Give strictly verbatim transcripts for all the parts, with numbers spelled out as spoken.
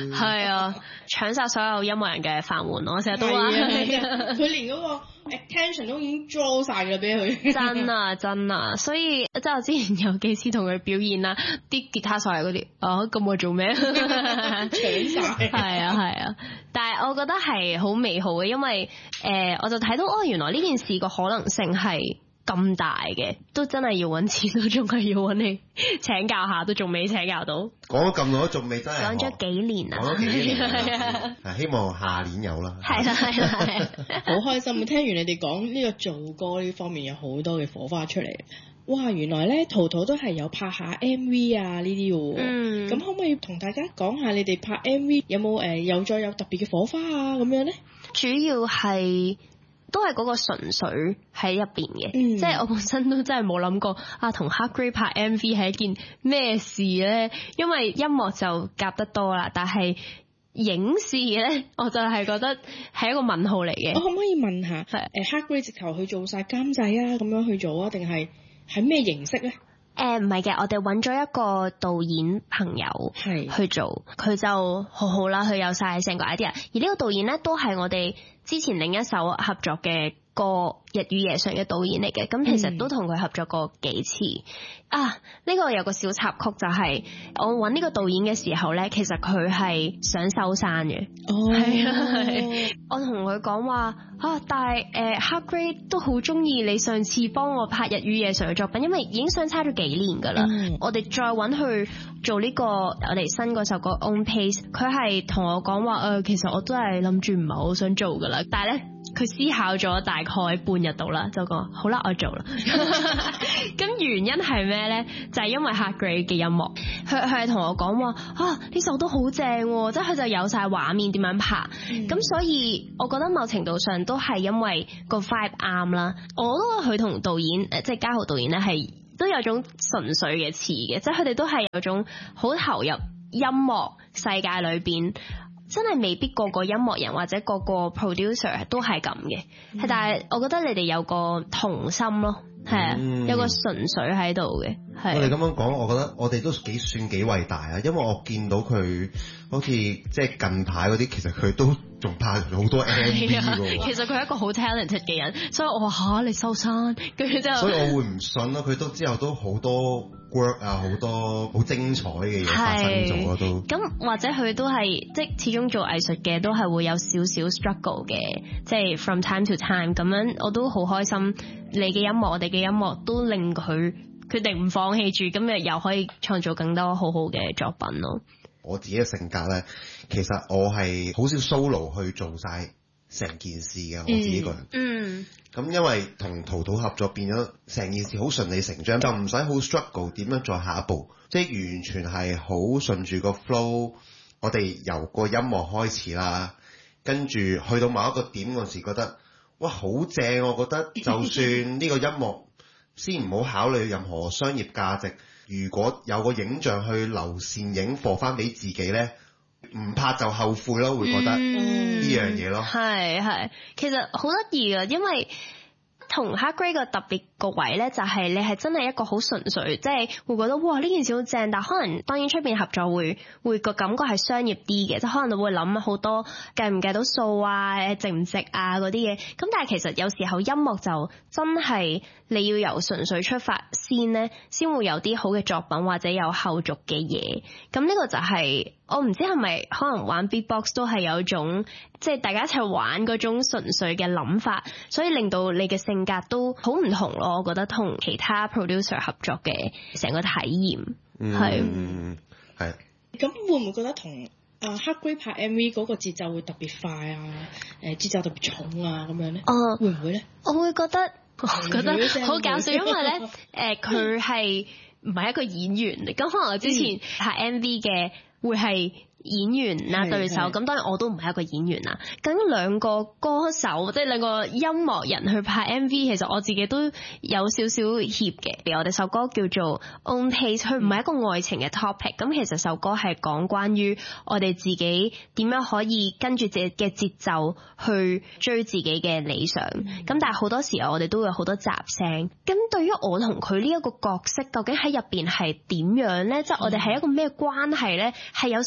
係啊，搶晒所有音樂人嘅飯碗，我成日都話佢連嗰個 attention 都已經 draw 晒㗎啦，俾佢。 真啊真啊，所以即係我之前有幾次同佢表演啦，啲吉他手嗰啲，啊咁我做咩？ 搶晒。 係啊係啊，但係我覺得係好美好嘅，因為誒、呃、我就睇到哦，原來呢件事個可能性係咁大嘅，都真係要揾錢，都仲係要揾你請教下，都仲未請教到。 講咗咁耐都仲未真係講咗幾年啦， 講咗幾年啦，係希望下年有啦。 係啦係啦係， 好開心！聽完你哋講呢個做歌呢方面有好多嘅火花出嚟。哇！原來咧陶陶都係有拍下 M V 啊呢啲喎。嗯。咁可唔可以同大家講下你哋拍 M V 有冇誒、呃、又再有特別嘅火花啊咁樣咧？ 主要係都係嗰個純粹喺入邊嘅， 嗯、 即係我本身都真係冇諗過啊，同 Hard Grey 拍 M V 係一件咩事咧？因為音樂就夾得多啦，但係影視咧，我就係覺得係一個問號嚟嘅。 我可唔可以問下，誒 Hard Grey 直頭去做晒監製啊，咁樣去做啊，定係係咩形式咧？ 誒唔係嘅，我哋揾咗一個導演朋友去做，佢就好好啦，佢有晒成個 idea。而呢個導演咧，都係我哋之前另一首合作嘅歌《日與夜上》嘅導演嚟嘅，咁其實都同佢合作過幾次。嗯、啊，呢個有個小插曲就係、是、我揾呢個導演嘅時候咧，其實佢係想收山嘅。哦，係啊，係。我同佢講話啊，但係誒 Hard Grey 都好中意你上次幫我拍《日與夜上》嘅作品，因為已經相差咗幾年㗎啦。嗯、我哋再揾佢做呢、這個我哋新嗰首歌 Own Pace， 佢係同我講話誒，其實我都係諗住唔係好想做㗎啦，但係咧佢思考咗大概半日到啦，就講好啦，我做啦。咁原因係咩咧？就係、是、因為 Hard Grey 嘅音樂，佢佢係同我講話啊，呢首都好正，即係佢就有晒畫面點樣拍，咁、嗯、所以我覺得某程度上都係因為個 vibe 啱啦。我都覺得佢同導演誒，即係嘉豪導演咧，係都有種純粹嘅詞嘅，即係佢哋都係有種好投入音樂世界裏邊。真係未必個個音樂人或者個個 producer 都係咁嘅，係、嗯、但係我覺得你哋有個童心咯，係啊、嗯，有個純粹喺度嘅。係我哋咁樣講，我覺得我哋都幾算幾偉大啊，因為我見到佢好似即係近排嗰啲，其實佢都仲拍好多 M V 㗎。 其實佢係一個好 talented 嘅人，所以我話嚇你收山，跟住之後， 所以我會唔信咯。佢都之後都好多 work 啊，好多好精彩嘅嘢發生咗都。 咁或者佢都係即係始終做藝術嘅，都係會有少少 struggle 嘅，即係 from time to time 咁樣。我都好開心，你嘅音樂，我哋嘅音樂都令佢決定唔放棄住，咁又可以創造更多好好嘅作品咯。 我自己嘅性格咧，其實我係好少 solo 去做晒成件事嘅，我自己個人。嗯。咁、嗯、因為同陶陶合作變咗成件事好順理成章，就唔使好 struggle 點樣再下一步，即係完全係好順住個 flow。我哋由個音樂開始啦，跟住去到某一個點嗰時覺得，哇好正！我覺得就算呢個音樂先唔好考慮任何商業價值，如果有個影像去留倩影放翻俾自己咧，唔拍就後悔咯，會覺得呢樣嘢咯。 係係，其實好得意㗎，因為同 Hard Grey 個特別個位咧，就係你係真係一個好純粹，即係會覺得哇呢件事好正，但可能當然出邊合作會會個感覺係商業啲嘅，即係可能你會諗好多計唔計到數啊，值唔值啊嗰啲嘢。咁但係其實有時候音樂就真係你要由純粹出發先咧，先會有啲好嘅作品或者有後續嘅嘢。咁呢個就係、是。我唔知係咪可能玩 beatbox 都係有種即係大家一齊玩嗰種純粹嘅諗法，所以令到你嘅性格都好唔同咯。我覺得同其他 producer 合作嘅成個體驗係嗯係。 咁會唔會覺得同啊 Hard Grey 拍 M V 嗰個節奏會特別快啊？誒節奏特別重啊咁樣咧？哦、呃，會唔會咧？ 我會覺得我覺得好搞笑，因為咧誒佢係唔係一個演員嚟，咁可能我之前拍 M V 嘅。會係演員啊對手，咁當然我都唔係一個演員啦。咁兩個歌手即係兩個音樂人去拍 M V， 其實我自己都有少少怯嘅。譬如我哋首歌叫做 Own Pace， 佢唔係一個愛情嘅 topic。咁其實首歌係講關於我哋自己點樣可以跟住自己嘅節奏去追自己嘅理想。咁、嗯、但係好多時候我哋都會有好多雜聲。咁對於我同佢呢一個角色，究竟喺入邊係點樣咧？即、就、係、是、我哋係一個咩關係咧？係有少少模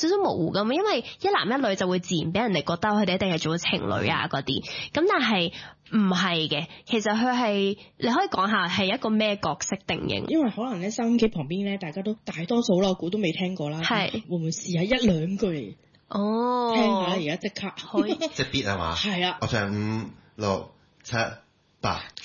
噶嘛，因為一男一女就會自然俾人哋覺得佢哋一定係做情侶啊嗰啲，咁但係唔係嘅，其實佢係你可以講下係一個咩角色定型？ 因為可能咧收音機旁邊咧，大家都大多數啦，我估都未聽過啦，係會唔會試下一兩句嚟？哦，聽下而家即刻可以， 即係 beat 係嘛？ 係啊， 我唱五六七八。